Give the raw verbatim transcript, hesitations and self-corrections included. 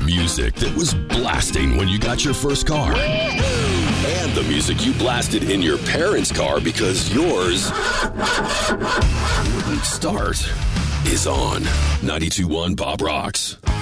music that was blasting when you got your first car. And the music you blasted in your parents' car because yours wouldn't start is on ninety-two point one Pop Rocks.